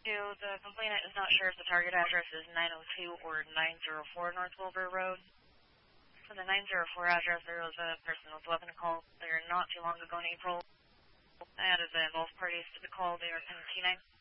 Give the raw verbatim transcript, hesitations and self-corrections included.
two, the complainant is not sure if the target address is nine oh two or nine oh four North Wilbur Road. For the nine oh four address, there was a person with a weapon call there not too long ago in April. I added the both parties to the call. They are ten T nine.